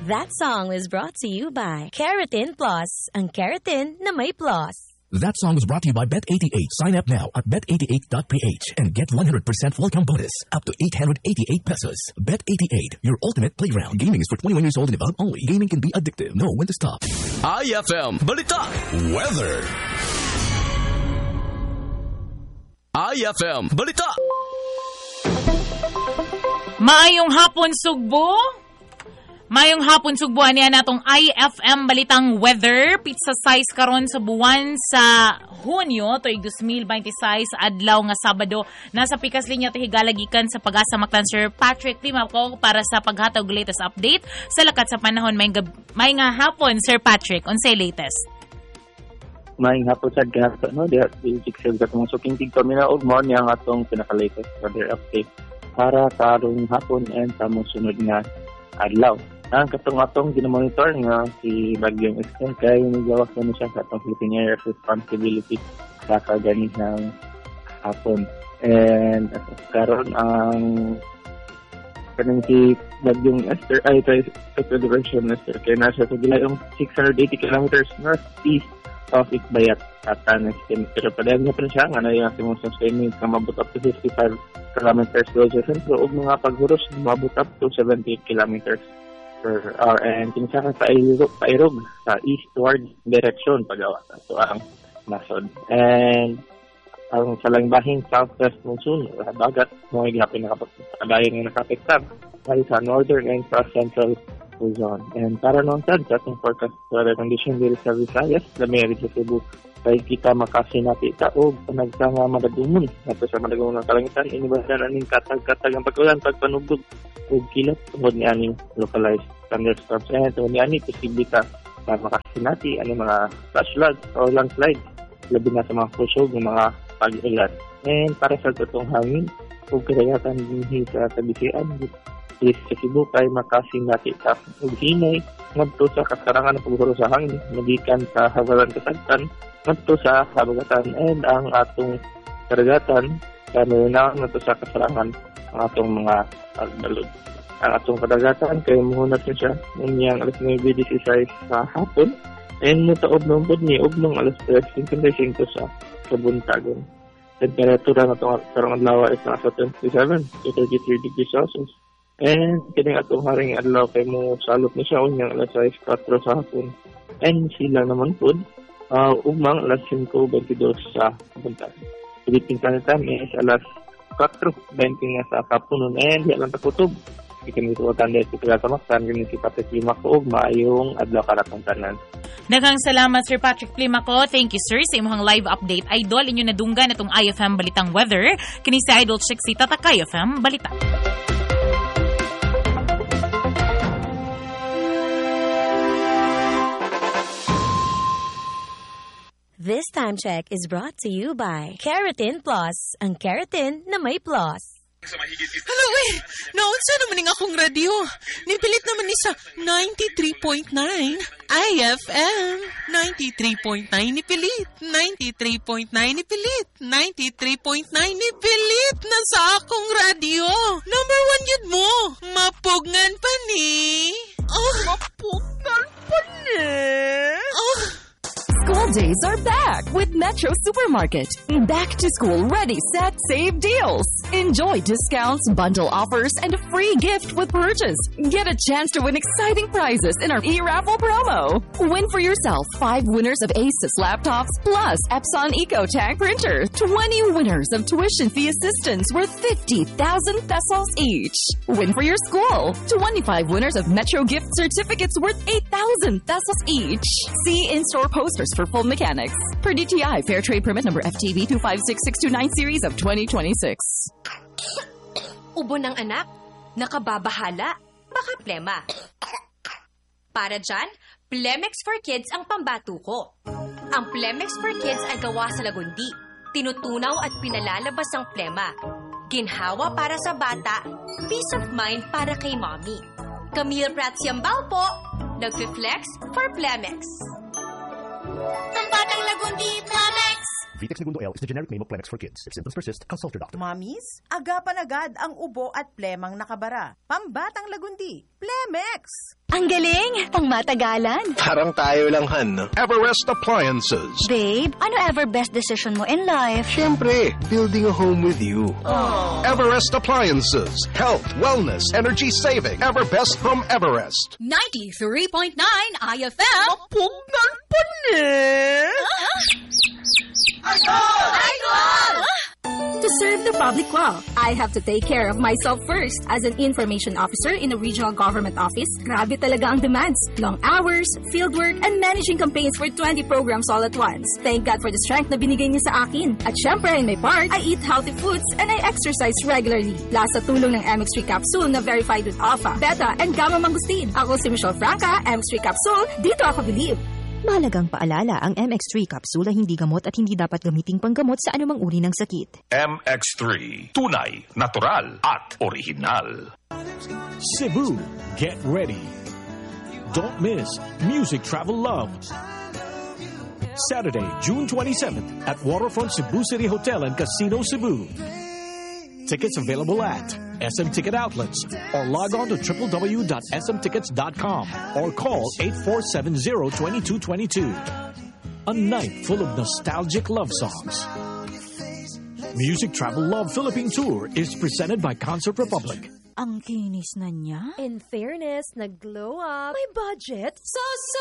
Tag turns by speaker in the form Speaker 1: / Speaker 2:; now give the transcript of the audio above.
Speaker 1: That song was brought to you by Keratin Plus, ang keratin na may plus.
Speaker 2: That song was brought to you by Bet88. Sign up now at bet88.ph and get 100% welcome bonus up to 888 pesos. Bet88, your ultimate playground. Gaming is for 21 years old and above only. Gaming can be addictive. Know when to stop.
Speaker 3: IFM Balita Weather. IFM Balita.
Speaker 4: Maayong hapon, Sugbo. Mayong hapon sugbuan niya natong IFM Balitang Weather. Pizza size karon sa buwan sa Hunyo tuig 2026 adlaw nga Sabado. Nasa pikas linya to higalagikan sa Pag-asa Mactan Sir Patrick Limako para sa paghatag og latest update sa lakat sa panahon. May nga hapon Sir Patrick, unsay latest?
Speaker 5: Maayong hapon sad kahapon no diha sa katong suking tigterminal og mo niya ang atong pinaka-latest weather update para karong hapon and sa mosunod nga adlaw. Ang katong-atong ginamonitor nga si Bagyong Esther kay nigawas na siya sa atong Philippine Air Responsibility sa kaganihang hapon. And karon ang kanang si Bagyong Esther ay sa direction Esther kay nasa sa gilayong 680 kilometers northeast of Itbayat at Tanes. Pero padayag na pa siya nga na yung simulsong swimming na mabot up to 55 kilometers below the center o mga paghuros mabot up to 70 kilometers per hour and kinsaka pairog sa eastward direction pagawa so ang nasod. And ang salangbahin southwest monsoon dagat mo gihapon nakapagpadayon nga nakapektar sa northern and south central Luzon. And para noon sa atong forecast weather condition dito sa Visayas, lamig sa Cebu, kay kita makasinati ta og panagsanga madagumon nato sa madagumon ng kalangitan inibasan aning katag-katag ang pag-ulan pagpanugdog og kilap tungod ni aning localized thunderstorms and tungod ni ani posibilita na makasinati ani mga flash flood o landslide labi na sa mga kusog ng mga pag-ulan. And para sa tutong hangin ug kadagatan dinhi sa Kabisian sa Cebu kay makasinati ta og hinay ngadto sa kasarangan ng paghuros sa hangin magikan sa Hagalan Kasagtan ngadto sa habagatan and ang atong karagatan kanunaan ngadto sa kasarangan ang atong mga pagbalod. Ang atong kadagatan kay muhunat na siya unyang alas 9:16 sa hapon and mutaob ng ni ugmong alas 3:55 sa kabuntagon. Temperatura na itong karong adlaw is nasa 27 to 33 degrees Celsius. And kining atong haring adlaw kay mo salot ni siya unyang alas 6:04 sa hapon. And sila naman po ugmang alas 5:22 sa kabuntagon. Philippine Standard Time is alas 4:20 nga sa kapunon and yan lang takutob. Ikan ito tanda ito kagatamaktan ganyan si Patrick Limako ug maayong adlaw karatong tanan.
Speaker 4: Daghang salamat Sir Patrick Limako. Thank you sir sa imong live update. Idol inyo nadunggan itong IFM Balitang Weather. Kini si Idol Chick si Tatakay IFM Balita.
Speaker 1: This time check is brought to you by Keratin Plus, ang keratin na may plus.
Speaker 6: Hello, naunsa naman nga akong radio. Nipilit naman ni sa 93.9 IFM. 93.9 nipilit. 93.9 nipilit. 93.9 nipilit na sa akong radio. Number 1 yun mo. Mapugnan pa ni. Mapugnan pa ni.
Speaker 7: School days are back with Metro Supermarket. Back to school, ready, set, save deals. Enjoy discounts, bundle offers, and a free gift with purchase. Get a chance to win exciting prizes in our e-raffle promo. Win for yourself 5 winners of Asus laptops plus Epson EcoTank printer. 20 winners of tuition fee assistance worth 50,000 pesos each. Win for your school 25 winners of Metro gift certificates worth 8,000 pesos each. See in-store posters for full mechanics. Per DTI Fair Trade Permit number FTB 256629 series of 2026.
Speaker 8: Ubo ng anak? Nakababahala? Baka plema. Para dyan, Plemex for Kids ang pambatuko. Ang Plemex for Kids ay gawa sa lagundi. Tinutunaw at pinalalabas ang plema. Ginhawa para sa bata, peace of mind para kay mommy. Camille Prats Yambao po, nagfi-flex for Plemex. Ang batang lagundi, Plemex!
Speaker 2: Vitex Segundo L is the generic name of Plemex for kids. If symptoms persist, consult your doctor.
Speaker 9: Mommies, agapan agad ang ubo at plemang nakabara. Pambatang lagundi, Plemex!
Speaker 1: Ang galing! Pangmatagalan!
Speaker 10: Parang tayo lang, Han, no? Everest Appliances.
Speaker 1: Babe, ano ever best decision mo in life?
Speaker 10: Siyempre, building a home with you.
Speaker 1: Aww.
Speaker 10: Everest Appliances. Health, wellness, energy saving. Everbest from Everest.
Speaker 8: 93.9 IFM.
Speaker 9: Mapugnan pa ni!
Speaker 11: To serve the public well, I have to take care of myself first. As an information officer in a regional government office, grabe talaga ang demands. Long hours, fieldwork, and managing campaigns for 20 programs all at once. Thank God for the strength na binigay niya sa akin. At syempre, in my part, I eat healthy foods and I exercise regularly. Plus, sa tulong ng MX3 capsule na verified with alpha, beta, and gamma mangustin. Ako si Michelle Franca, MX3 capsule, dito ako believe.
Speaker 12: Mahalagang paalala, ang MX3 capsule ay hindi gamot at hindi dapat gamiting panggamot sa anumang uri ng sakit.
Speaker 13: MX3, tunay, natural at original.
Speaker 14: Cebu, get ready. Don't miss Music Travel Love. Saturday, June 27th at Waterfront Cebu City Hotel and Casino Cebu. Tickets available at SM Ticket Outlets or log on to www.smtickets.com or call 8470-2222. A night full of nostalgic love songs. Music Travel Love Philippine Tour is presented by Concert Republic.
Speaker 15: Ang kinis na niya.
Speaker 16: In fairness, nag-glow up.
Speaker 15: May budget.
Speaker 16: So